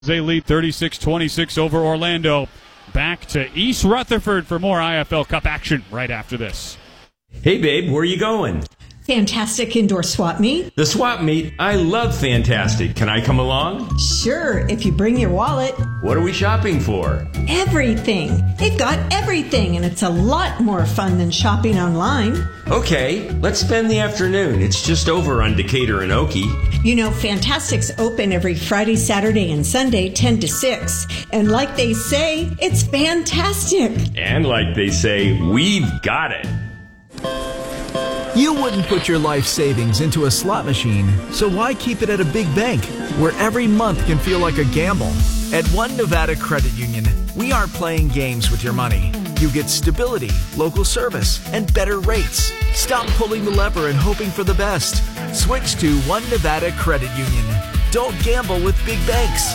They lead 36-26 over Orlando. Back to East Rutherford for more IFL Cup action right after this. Hey, babe, where are you going? Fantastic Indoor Swap Meet. The swap meet? I love Fantastic. Can I come along? Sure, if you bring your wallet. What are we shopping for? Everything. They've got everything, and it's a lot more fun than shopping online. Okay, let's spend the afternoon. It's just over on Decatur and Okie. You know, Fantastic's open every Friday, Saturday, and Sunday, 10 to 6. And like they say, it's fantastic. And like they say, we've got it. You wouldn't put your life savings into a slot machine, so why keep it at a big bank, where every month can feel like a gamble? At One Nevada Credit Union, we aren't playing games with your money. You get stability, local service, and better rates. Stop pulling the lever and hoping for the best. Switch to One Nevada Credit Union. Don't gamble with big banks.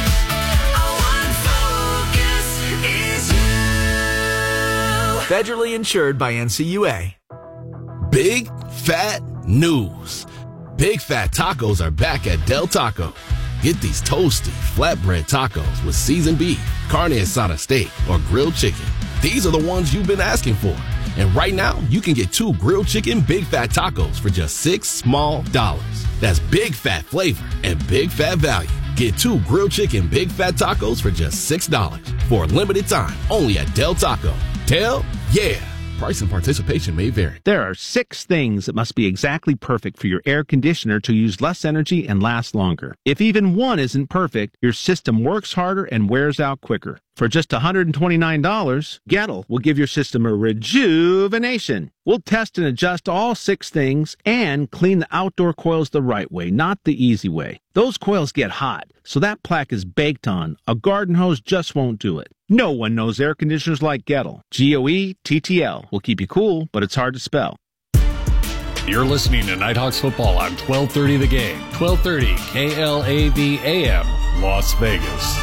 Federally insured by NCUA. Big fat news. Big Fat Tacos are back at Del Taco. Get these toasty, flatbread tacos with seasoned beef, carne asada steak, or grilled chicken. These are the ones you've been asking for. And right now, you can get 2 grilled chicken Big Fat Tacos for just $6 small. That's big fat flavor and big fat value. Get 2 grilled chicken Big Fat Tacos for just $6 for a limited time only at Del Taco. Del, yeah. Price and participation may vary. There are 6 things that must be exactly perfect for your air conditioner to use less energy and last longer. If even one isn't perfect, your system works harder and wears out quicker. For just $129, Gettle will give your system a rejuvenation. We'll test and adjust all 6 things and clean the outdoor coils the right way, not the easy way. Those coils get hot, so that plaque is baked on. A garden hose just won't do it. No one knows air conditioners like Gettle. Goettl will keep you cool, but it's hard to spell. You're listening to Nighthawks football on 1230 The Game. 1230 KLAV AM, Las Vegas.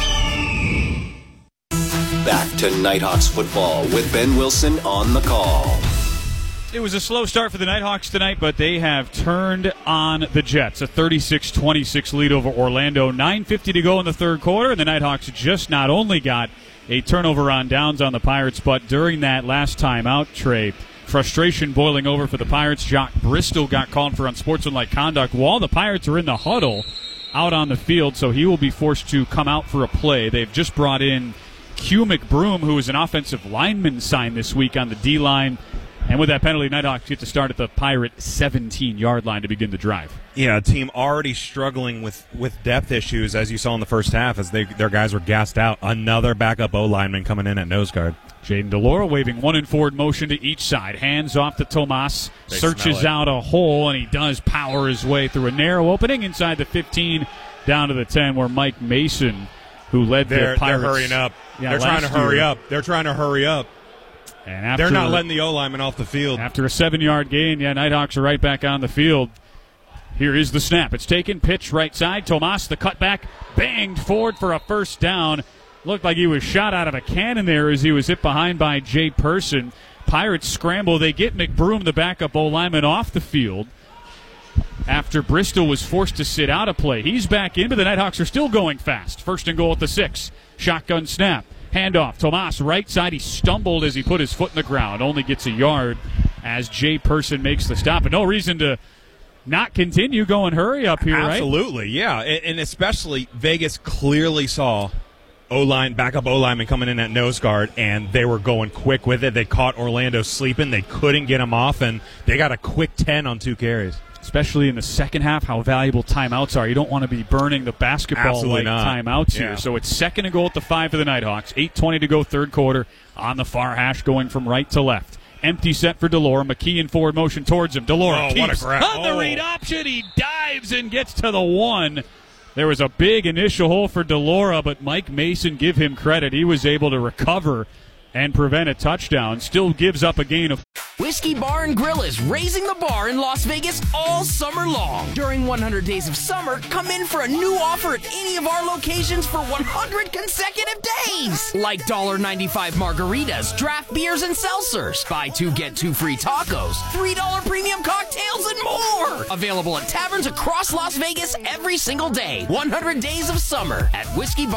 Back to Nighthawks football with Ben Wilson on the call. It was a slow start for the Nighthawks tonight, but they have turned on the Jets. A 36-26 lead over Orlando. 9:50 to go in the third quarter, and the Nighthawks just not only got a turnover on downs on the Pirates, but during that last timeout, Trey, frustration boiling over for the Pirates. Jock Bristol got called for unsportsmanlike conduct while the Pirates are in the huddle out on the field, so he will be forced to come out for a play. They've just brought in Q McBroom, who is an offensive lineman signed this week on the D-line. And with that penalty, Nighthawks get to start at the Pirate 17-yard line to begin the drive. Yeah, a team already struggling with depth issues, as you saw in the first half, as their guys were gassed out. Another backup O-lineman coming in at nose guard. Jaden DeLauro waving one in forward motion to each side. Hands off to Tomas. Searches out a hole, and he does power his way through a narrow opening inside the 15 down to the 10, where Mike Mason, who led the Pirates. They're hurrying up. They're trying to hurry up. They're trying to hurry up. And they're not letting the O-lineman off the field. After a 7-yard gain, Nighthawks are right back on the field. Here is the snap. It's taken, pitch right side. Tomas, the cutback, banged forward for a first down. Looked like he was shot out of a cannon there as he was hit behind by Jay Person. Pirates scramble. They get McBroom, the backup O-lineman, off the field after Bristol was forced to sit out a play. He's back in, but the Nighthawks are still going fast. First and goal at the 6. Shotgun snap. Handoff. Tomas, right side. He stumbled as he put his foot in the ground. Only gets a yard as Jay Person makes the stop. And no reason to not continue going hurry up here, right? Absolutely, yeah. And especially Vegas clearly saw backup O-lineman coming in at nose guard, and they were going quick with it. They caught Orlando sleeping. They couldn't get him off, and they got a quick 10 on 2 carries. Especially in the second half, how valuable timeouts are. You don't want to be burning the basketball like timeouts here. So it's second and goal at the 5 for the Nighthawks. 8:20 to go third quarter on the far hash going from right to left. Empty set for DeLauro. McKee in forward motion towards him. DeLauro keeps on the read option. He dives and gets to the 1. There was a big initial hole for DeLauro, but Mike Mason, give him credit. He was able to recover and prevent a touchdown. Still gives up a gain of. Whiskey Bar and Grill is raising the bar in Las Vegas all summer long. During 100 Days of Summer, come in for a new offer at any of our locations for 100 consecutive days. Like $1.95 margaritas, draft beers, and seltzers. Buy 2, get 2 free tacos, $3 premium cocktails, and more. Available at taverns across Las Vegas every single day. 100 Days of Summer at Whiskey Bar.